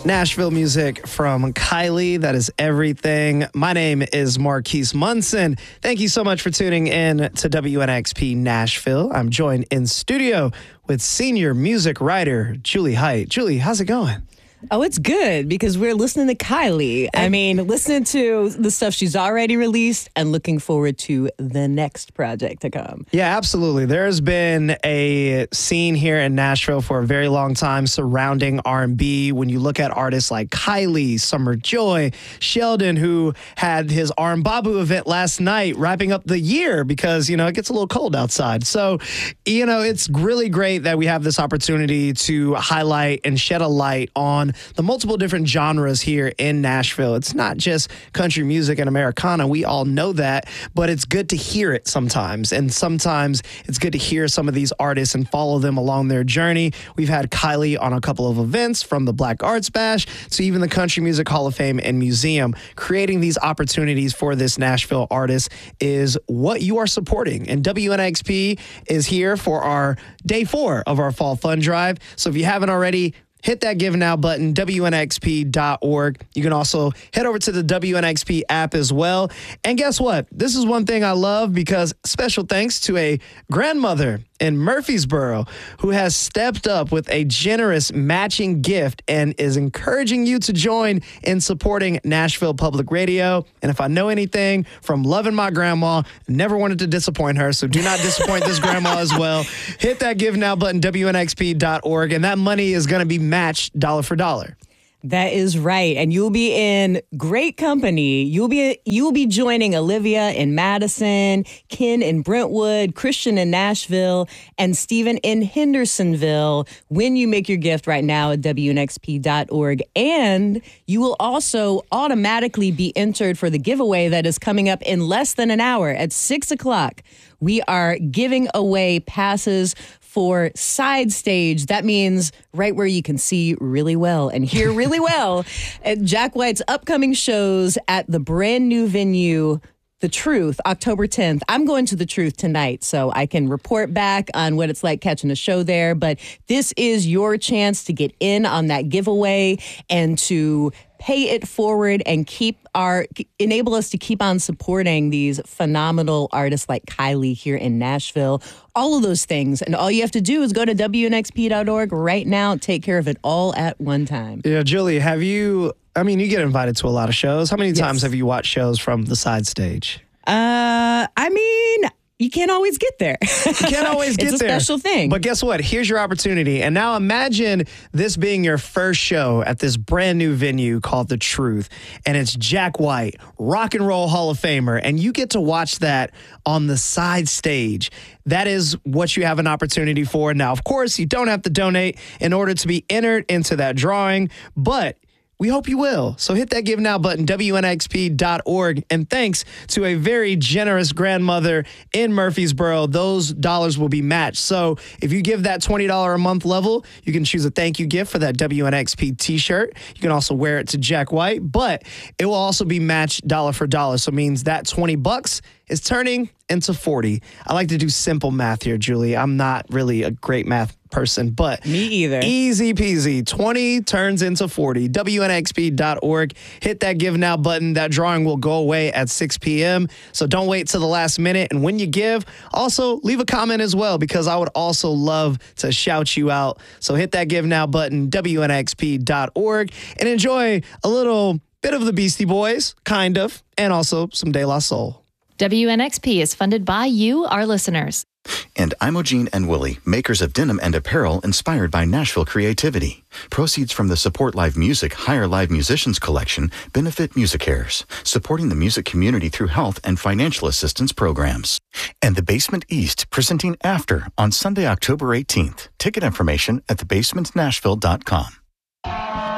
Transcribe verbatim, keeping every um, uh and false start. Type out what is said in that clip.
Nashville music from Kylie. That is everything. My name is Marquise Munson. Thank you so much for tuning in to W N X P Nashville. I'm joined in studio with senior music writer Julie Height. Julie, how's it going? Oh, it's good because we're listening to Kylie. I mean, listening to the stuff she's already released and looking forward to the next project to come. Yeah, absolutely. There's been a scene here in Nashville for a very long time surrounding R and B. When you look at artists like Kylie, Summer Joy, Sheldon, who had his R and Babu event last night, wrapping up the year because, you know, it gets a little cold outside. So, you know, it's really great that we have this opportunity to highlight and shed a light on the multiple different genres here in Nashville. It's not just country music and Americana. We all know that, but it's good to hear it sometimes. And sometimes it's good to hear some of these artists and follow them along their journey. We've had Kylie on a couple of events, from the Black Arts Bash to even the Country Music Hall of Fame and Museum. Creating these opportunities for this Nashville artist is what you are supporting. And W N X P is here for our day four of our Fall Fund Drive. So if you haven't already, hit that Give Now button, W N X P dot org. You can also head over to the W N X P app as well. And guess what? This is one thing I love, because special thanks to a grandmother in Murfreesboro who has stepped up with a generous matching gift and is encouraging you to join in supporting Nashville Public Radio. And if I know anything from loving my grandma, never wanted to disappoint her, so do not disappoint this grandma as well. Hit that Give Now button, W N X P dot org, and that money is going to be matched dollar for dollar. That is right. And you'll be in great company. You'll be you'll be joining Olivia in Madison, Ken in Brentwood, Christian in Nashville, and Stephen in Hendersonville when you make your gift right now at W N X P dot org. And you will also automatically be entered for the giveaway that is coming up in less than an hour at six o'clock. We are giving away passes for Side Stage. That means right where you can see really well and hear really well at Jack White's upcoming shows at the brand new venue, The Truth, October tenth. I'm going to The Truth tonight, so I can report back on what it's like catching a show there. But this is your chance to get in on that giveaway and to pay it forward and keep our enable us to keep on supporting these phenomenal artists like Kylie here in Nashville. All of those things. And all you have to do is go to W N X P dot org right now. Take care of it all at one time. Yeah, Julie, have you, I mean, you get invited to a lot of shows. How many Yes. times have you watched shows from the Side Stage? Uh, I mean, you can't always get there. You can't always get it's a there. special thing. But guess what? Here's your opportunity. And now imagine this being your first show at this brand new venue called The Truth. And it's Jack White, Rock and Roll Hall of Famer. And you get to watch that on the Side Stage. That is what you have an opportunity for. Now, of course, you don't have to donate in order to be entered into that drawing, but we hope you will. So hit that Give Now button, W N X P dot org. And thanks to a very generous grandmother in Murfreesboro, those dollars will be matched. So if you give that twenty dollars a month level, you can choose a thank you gift for that W N X P t-shirt. You can also wear it to Jack White, but it will also be matched dollar for dollar. So it means that twenty bucks is turning into forty. I like to do simple math here, Julie. I'm not really a great math person, but me either. Easy peasy. twenty turns into forty. W N X P dot org. Hit that Give Now button. That drawing will go away at six p.m. So don't wait till the last minute. And when you give, also leave a comment as well, because I would also love to shout you out. So hit that Give Now button, W N X P dot org, and enjoy a little bit of the Beastie Boys, kind of, and also some De La Soul. W N X P is funded by you, our listeners. And Imogene and Willie, makers of denim and apparel inspired by Nashville creativity. Proceeds from the Support Live Music Hire Live Musicians collection benefit MusiCares, supporting the music community through health and financial assistance programs. And The Basement East, presenting After on Sunday, October eighteenth. Ticket information at the basement nashville dot com.